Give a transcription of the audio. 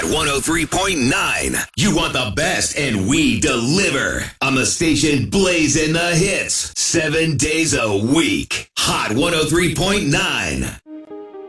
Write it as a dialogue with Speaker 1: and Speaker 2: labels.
Speaker 1: 103.9. You want the best, and we deliver. On the station blazing the hits 7 days a week. Hot 103.9.